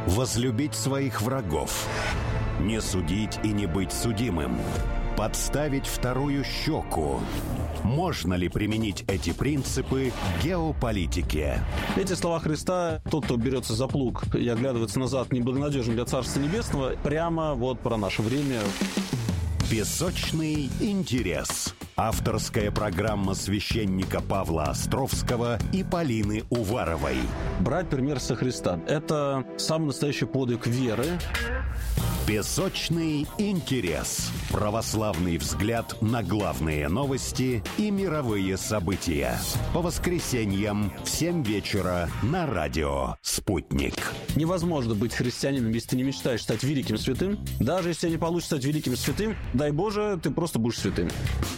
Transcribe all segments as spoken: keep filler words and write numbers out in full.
Возлюбить своих врагов. Не судить и не быть судимым. Подставить вторую щеку. Можно ли применить эти принципы к геополитике? Эти слова Христа, тот, кто берется за плуг и оглядывается назад, неблагонадежен для Царства Небесного, прямо вот про наше время. Песочный интерес. Авторская программа священника Павла Островского и Полины Уваровой. Брать пример со Христа – это самый настоящий подвиг веры. Песочный интерес. Православный взгляд на главные новости и мировые события. По воскресеньям в семь вечера на радио «Спутник». Невозможно быть христианином, если ты не мечтаешь стать великим святым. Даже если не получится стать великим святым, дай Боже, ты просто будешь святым.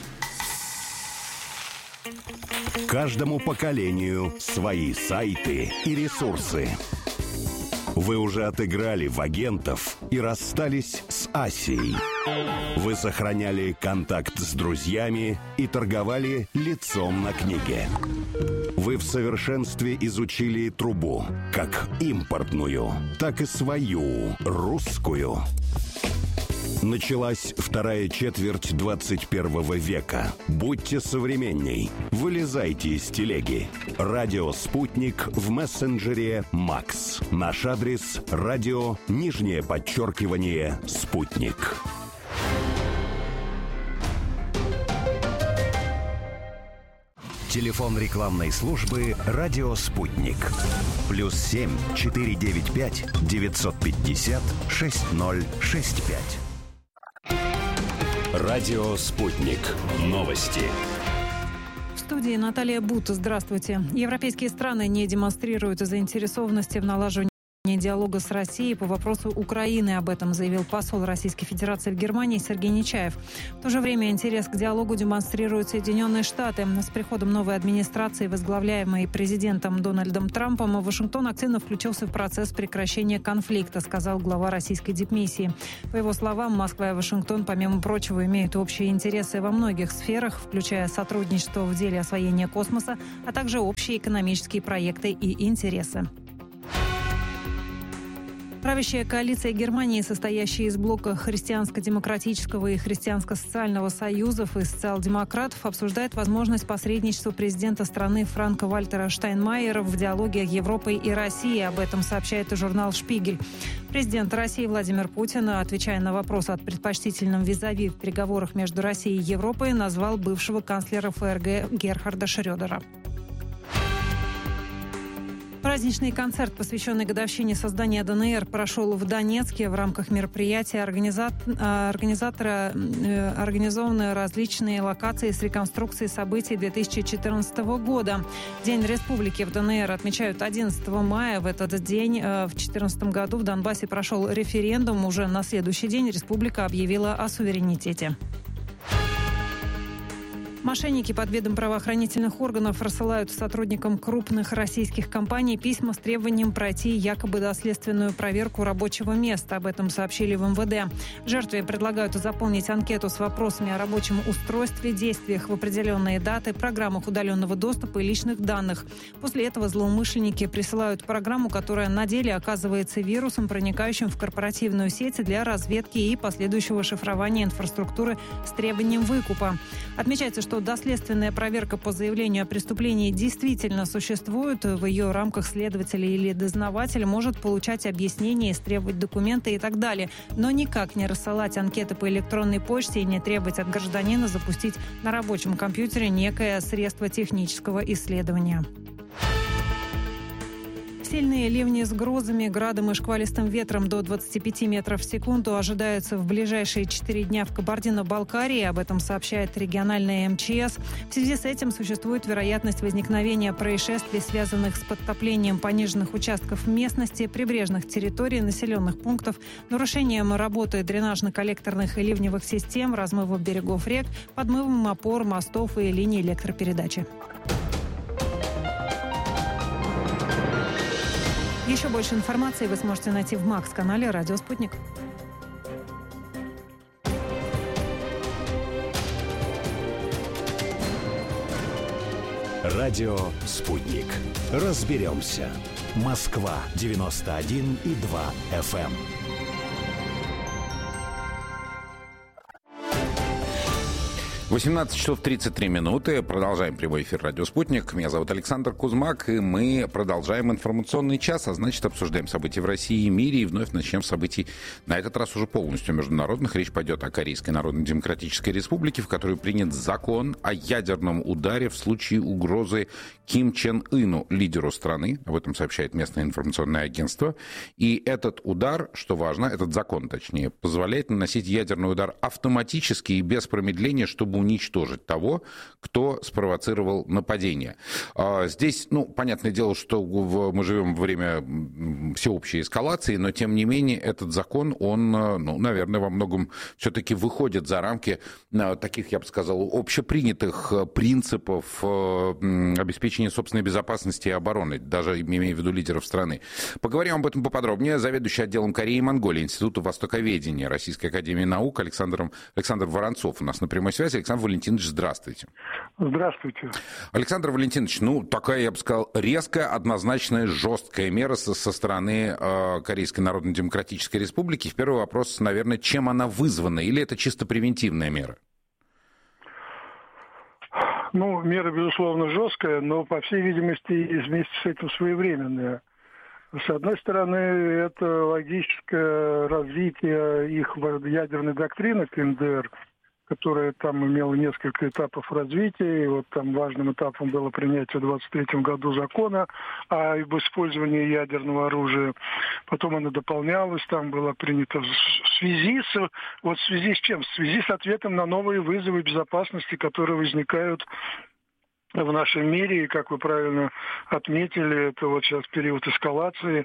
Каждому поколению свои сайты и ресурсы. Вы уже отыграли в агентов и расстались с Асией. Вы сохраняли контакт с друзьями и торговали лицом на книге. Вы в совершенстве изучили трубу, как импортную, так и свою, русскую. Началась вторая четверть двадцать первого века. Будьте современней. Вылезайте из телеги. Радио «Спутник» в мессенджере «Макс». Наш адрес – радио, нижнее подчеркивание, «Спутник». Телефон рекламной службы «Радио Спутник». Плюс семь четыре девять пять девятьсот пятьдесят шесть ноль шесть пять. Радио «Спутник». Новости. В студии Наталья Бута. Здравствуйте. Европейские страны не демонстрируют заинтересованности в налаживании диалога с Россией по вопросу Украины. Об этом заявил посол Российской Федерации в Германии Сергей Нечаев. В то же время интерес к диалогу демонстрируют Соединенные Штаты. С приходом новой администрации, возглавляемой президентом Дональдом Трампом, Вашингтон активно включился в процесс прекращения конфликта, сказал глава российской дипмиссии. По его словам, Москва и Вашингтон, помимо прочего, имеют общие интересы во многих сферах, включая сотрудничество в деле освоения космоса, а также общие экономические проекты и интересы. Правящая коалиция Германии, состоящая из блока Христианско-демократического и Христианско-социального союзов и социал-демократов, обсуждает возможность посредничества президента страны Франка-Вальтера Штайнмайера в диалоге Европы и России. Об этом сообщает журнал «Шпигель». Президент России Владимир Путин, отвечая на вопрос о предпочтительном визави в переговорах между Россией и Европой, назвал бывшего канцлера ФРГ Герхарда Шрёдера. Праздничный концерт, посвященный годовщине создания ДНР, прошел в Донецке. В рамках мероприятия организатора организованы различные локации с реконструкцией событий две тысячи четырнадцатого года. День республики в ДНР отмечают одиннадцатого мая. В этот день, в две тысячи четырнадцатом году, в Донбассе прошел референдум. Уже на следующий день республика объявила о суверенитете. Мошенники под видом правоохранительных органов рассылают сотрудникам крупных российских компаний письма с требованием пройти якобы доследственную проверку рабочего места. Об этом сообщили в эм вэ дэ. Жертве предлагают заполнить анкету с вопросами о рабочем устройстве, действиях в определенные даты, программах удаленного доступа и личных данных. После этого злоумышленники присылают программу, которая на деле оказывается вирусом, проникающим в корпоративную сеть для разведки и последующего шифрования инфраструктуры с требованием выкупа. Отмечается, что доследственная проверка по заявлению о преступлении действительно существует. В ее рамках следователь или дознаватель может получать объяснения, истребовать документы и так далее. Но никак не рассылать анкеты по электронной почте и не требовать от гражданина запустить на рабочем компьютере некое средство технического исследования. Сильные ливни с грозами, градом и шквалистым ветром до двадцати пяти метров в секунду ожидаются в ближайшие четыре дня в Кабардино-Балкарии. Об этом сообщает региональная эм че эс. В связи с этим существует вероятность возникновения происшествий, связанных с подтоплением пониженных участков местности, прибрежных территорий, населенных пунктов, нарушением работы дренажно-коллекторных и ливневых систем, размывом берегов рек, подмывом опор, мостов и линий электропередачи. Еще больше информации вы сможете найти в Макс-канале «Радио Спутник». Радио «Спутник». Разберемся. Москва девяносто один и два эф эм. восемнадцать часов тридцать три минуты. Продолжаем прямой эфир «Радио Спутник». Меня зовут Александр Кузмак, и мы продолжаем информационный час, а значит, обсуждаем события в России и мире, и вновь начнем с событий, на этот раз уже полностью международных. Речь пойдет о Корейской Народно-Демократической Республике, в которой принят закон о ядерном ударе в случае угрозы Ким Чен Ыну, лидеру страны. Об этом сообщает местное информационное агентство. И этот удар, что важно, этот закон, точнее, позволяет наносить ядерный удар автоматически и без промедления, чтобы уничтожить того, кто спровоцировал нападение. Здесь, ну, понятное дело, что мы живем во время всеобщей эскалации, но, тем не менее, этот закон, он, ну, наверное, во многом все-таки выходит за рамки таких, я бы сказал, общепринятых принципов обеспечения собственной безопасности и обороны, даже имея в виду лидеров страны. Поговорим об этом поподробнее. Заведующий отделом Кореи и Монголии Института Востоковедения Российской академии наук Александр, Александр Воронцов у нас на прямой связи. Александр Валентинович, здравствуйте. Здравствуйте. Александр Валентинович, ну, такая, я бы сказал, резкая, однозначная, жесткая мера со, со стороны э, Корейской Народно-Демократической Республики. Первый вопрос, наверное, чем она вызвана? Или это чисто превентивная мера? Ну, мера, безусловно, жесткая, но, по всей видимости, вместе с этим своевременная. С одной стороны, это логическое развитие их ядерной доктрины КНДР, которая там имела несколько этапов развития. И вот там важным этапом было принятие в двадцать третьем году закона об использовании ядерного оружия. Потом она дополнялась, там было принято в связи с... Вот в связи с чем? В связи с ответом на новые вызовы безопасности, которые возникают в нашем мире, и, как вы правильно отметили, это вот сейчас период эскалации,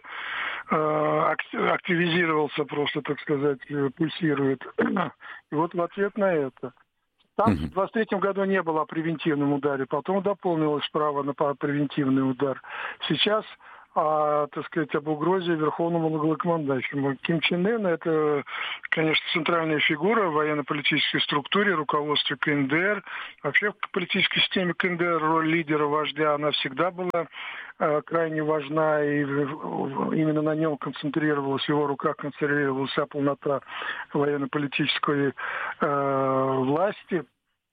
активизировался просто, так сказать, пульсирует. И вот в ответ на это. Там в двадцать третьем году не было о превентивном ударе, потом дополнилось право на превентивный удар. Сейчас, а, так сказать, об угрозе верховному главнокомандующему. Ким Чен Ын — это, конечно, центральная фигура в военно-политической структуре, руководстве КНДР. Вообще в политической системе КНДР роль лидера, вождя, она всегда была э, крайне важна, и именно на нем концентрировалась, в его руках концентрировалась вся полнота военно-политической э, власти.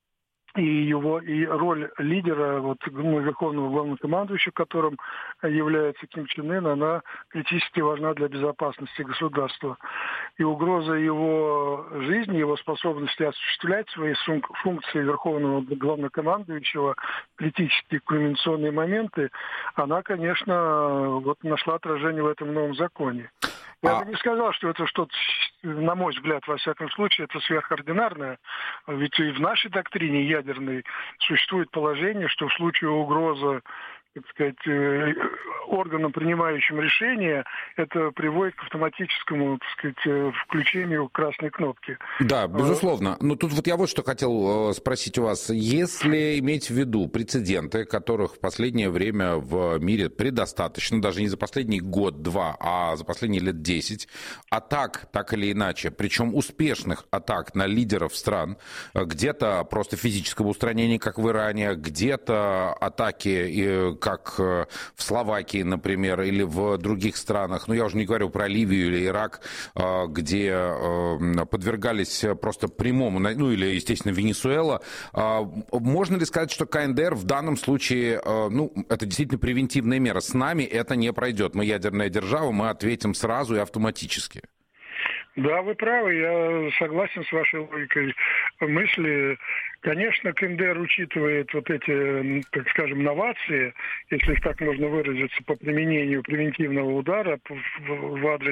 И его и роль лидера, вот, ну, верховного главнокомандующего, которым является Ким Чен Ын, она критически важна для безопасности государства. И угроза его жизни, его способности осуществлять свои функции верховного главнокомандующего, критические кульминационные моменты, она, конечно, вот, нашла отражение в этом новом законе. Я а... бы не сказал, что это что-то, на мой взгляд, во всяком случае, это сверхординарное. Ведь и в нашей доктрине ядерной существует положение, что в случае угрозы, так сказать, органам, принимающим решения, это приводит к автоматическому, так сказать, включению красной кнопки. Да, безусловно. Но тут вот я вот что хотел спросить у вас. Если иметь в виду прецеденты, которых в последнее время в мире предостаточно, даже не за последний год-два, а за последние лет десять, атак, так или иначе, причем успешных атак на лидеров стран, где-то просто физического устранения, как в Иране, где-то атаки, как в Словакии, например, или в других странах, ну я уже не говорю про Ливию или Ирак, где подвергались просто прямому, ну или, естественно, Венесуэла. Можно ли сказать, что КНДР в данном случае, ну, это действительно превентивная мера? С нами это не пройдет. Мы ядерная держава, мы ответим сразу и автоматически. Да, вы правы, я согласен с вашей логикой мысли. Конечно, КНДР учитывает вот эти, так скажем, новации, если их так можно выразиться, по применению превентивного удара в адрес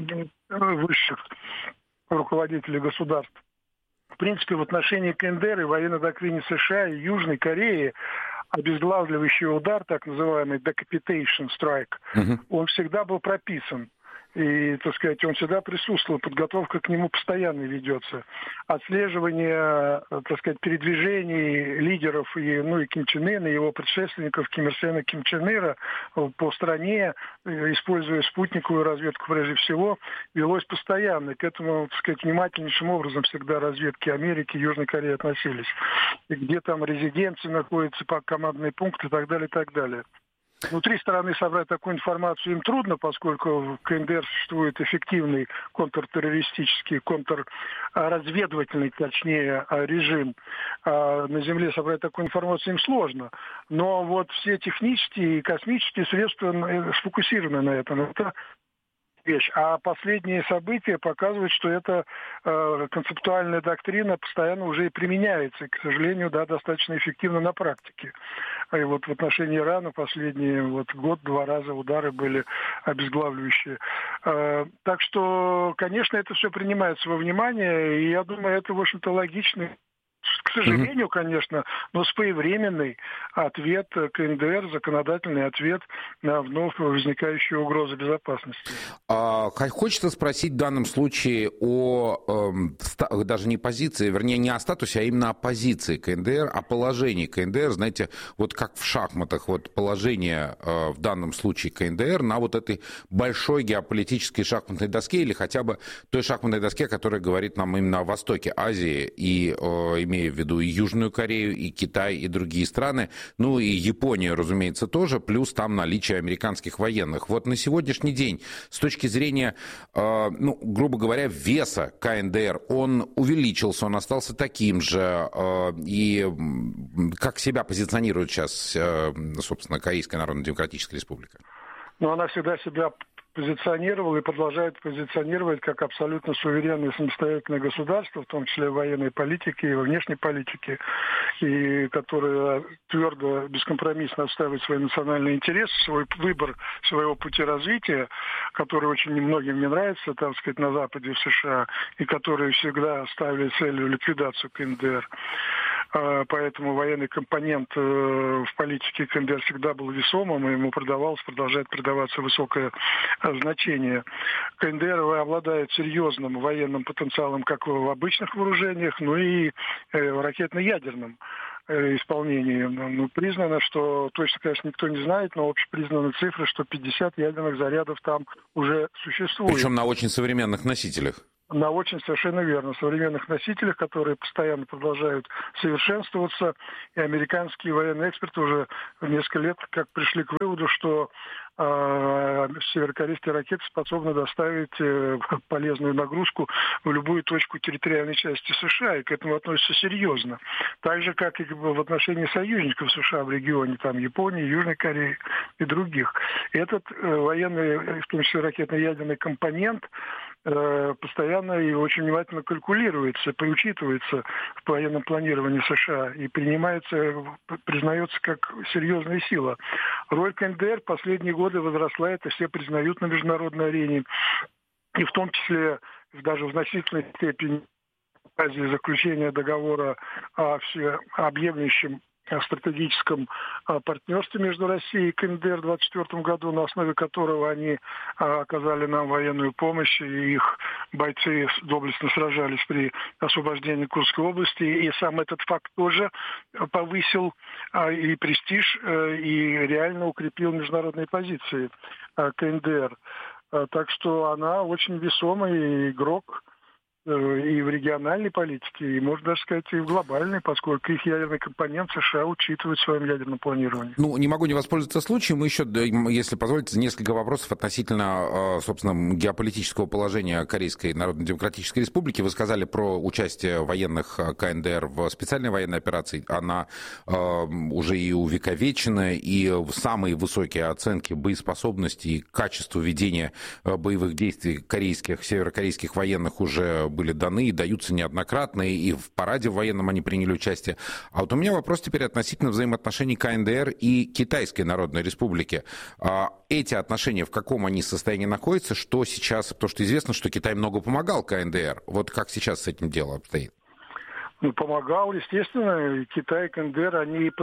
высших руководителей государств. В принципе, в отношении КНДР и военной доктрине США и Южной Кореи обезглавливающий удар, так называемый decapitation strike, uh-huh. он всегда был прописан. И, так сказать, он всегда присутствовал, подготовка к нему постоянно ведется. Отслеживание, так сказать, передвижений лидеров, и, ну и Ким Чен Ына, и его предшественников Ким Ир Сена, Ким Чен Ира по стране, используя спутниковую разведку прежде всего, велось постоянно. К этому, так сказать, внимательнейшим образом всегда разведки Америки и Южной Кореи относились. И где там резиденции находятся, командные пункты и так далее, и так далее. Внутри страны собрать такую информацию им трудно, поскольку в КНДР существует эффективный контртеррористический, контрразведывательный, точнее, режим. А на Земле собрать такую информацию им сложно. Но вот все технические и космические средства сфокусированы на этом. Это вещь. А последние события показывают, что эта э, концептуальная доктрина постоянно уже и применяется. И, к сожалению, да, достаточно эффективно на практике. И вот в отношении Ирана последние вот, год-два раза удары были обезглавливающие. Э, так что, конечно, это все принимается во внимание. И я думаю, это, в общем-то, логичный, к сожалению, конечно, но своевременный ответ КНДР, законодательный ответ на вновь возникающие угрозы безопасности. А, хочется спросить в данном случае о, э, даже не позиции, вернее, не о статусе, а именно о позиции КНДР, о положении КНДР, знаете, вот как в шахматах, вот положение э, в данном случае КНДР на вот этой большой геополитической шахматной доске или хотя бы той шахматной доске, которая говорит нам именно о Востоке Азии и э, имея в виду и Южную Корею, и Китай, и другие страны, ну и Японию, разумеется, тоже, плюс там наличие американских военных. Вот на сегодняшний день, с точки зрения, э, ну, грубо говоря, веса КНДР, он увеличился, он остался таким же, э, и как себя позиционирует сейчас, э, собственно, Корейская Народно-Демократическая Республика? Ну, она всегда себя позиционировал и продолжает позиционировать как абсолютно суверенное и самостоятельное государство, в том числе в военной политике и во внешней политике, и которое твердо, бескомпромиссно отстаивает свои национальные интересы, свой выбор своего пути развития, который очень немногим не нравится, так сказать, на Западе, в США, и которые всегда ставили целью ликвидацию КНДР. Поэтому военный компонент в политике КНДР всегда был весомым, и ему продавалось, продолжает придаваться высокое значение. КНДР обладает серьезным военным потенциалом как в обычных вооружениях, ну и в ракетно-ядерном исполнении. Ну, признано, что, точно, конечно, никто не знает, но общепризнаны цифры, что пятьдесят ядерных зарядов там уже существует. Причем на очень современных носителях. На очень совершенно верно. Современных носителях, которые постоянно продолжают совершенствоваться. И американские военные эксперты уже несколько лет как пришли к выводу, что э, северокорейские ракеты способны доставить э, полезную нагрузку в любую точку территориальной части США. И к этому относятся серьезно. Так же, как и в отношении союзников США в регионе, там Японии, Южной Кореи и других. Этот э, военный, в том числе ракетно-ядерный компонент, постоянно и очень внимательно калькулируется, приучитывается в военном планировании США и принимается, признается как серьезная сила. Роль КНДР в последние годы возросла, это все признают на международной арене, и в том числе даже в значительной степени в фазе заключения договора о всеобъемлющем о стратегическом партнерстве между Россией и КНДР в двадцать четвёртом году, на основе которого они оказали нам военную помощь, и их бойцы доблестно сражались при освобождении Курской области. И сам этот факт тоже повысил и престиж, и реально укрепил международные позиции КНДР. Так что она очень весомый игрок и в региональной политике, и, можно даже сказать, и в глобальной, поскольку их ядерный компонент США учитывает в своем ядерном планировании. Ну, не могу не воспользоваться случаем. Мы еще, если позволите, несколько вопросов относительно, собственно, геополитического положения Корейской Народно-Демократической Республики. Вы сказали про участие военных КНДР в специальной военной операции. Она э, уже и увековечена, и самые высокие оценки боеспособности и качества ведения боевых действий корейских, северокорейских военных уже были даны и даются неоднократно, и в параде военном они приняли участие. А вот у меня вопрос теперь относительно взаимоотношений КНДР и Китайской Народной Республики. Эти отношения, в каком они состоянии находятся, что сейчас, потому что известно, что Китай много помогал КНДР. Вот как сейчас с этим дело обстоит? Ну, помогал, естественно, Китай и КНДР, они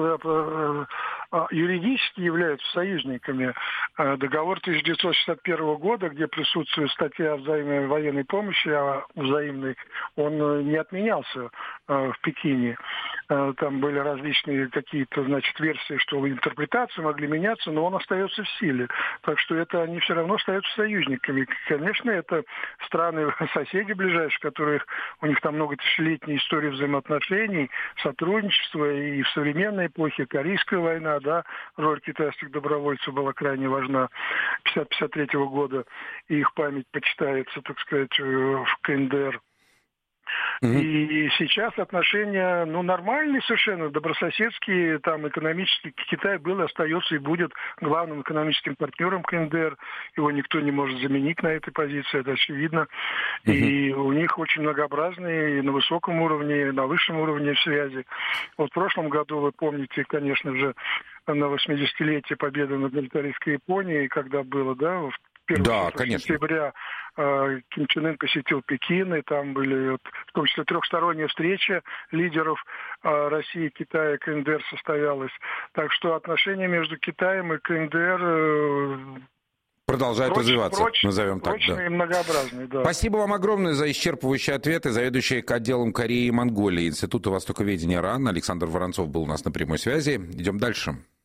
юридически являются союзниками. Договор тысяча девятьсот шестьдесят первого года, где присутствует статья о взаимной военной помощи, о взаимной, он не отменялся в Пекине. Там были различные какие-то, значит, версии, что интерпретации могли меняться, но он остается в силе. Так что это они все равно остаются союзниками. Конечно, это страны-соседи ближайшие, которые, у них там много тысячелетней истории взаимодействия взаимоотношений, сотрудничества. И в современной эпохе Корейская война, да, роль китайских добровольцев была крайне важна пятьдесят пятьдесят третьего года. И их память почитается, так сказать, в КНДР. Mm-hmm. И сейчас отношения, ну, нормальные совершенно, добрососедские, там, экономически. Китай был, остается и будет главным экономическим партнером КНДР. Его никто не может заменить на этой позиции, это очевидно. Mm-hmm. И у них очень многообразные и на высоком уровне, и на высшем уровне связи. Вот в прошлом году, вы помните, конечно же, на восьмидесятилетие победы над милитаристской Японией, когда было, да, в Да, конечно. сентября э, Ким Чен Ын посетил Пекин, и там были, вот, в том числе, трехсторонняя встреча лидеров э, России, Китая и КНДР состоялась. Так что отношения между Китаем и КНДР э, продолжают проч, развиваться, проч, назовем так. Прочные да. и многообразные, да. Спасибо вам огромное за исчерпывающие ответы. Заведующий отделом Кореи и Монголии Института востоковедения РАН Александр Воронцов был у нас на прямой связи. Идем дальше.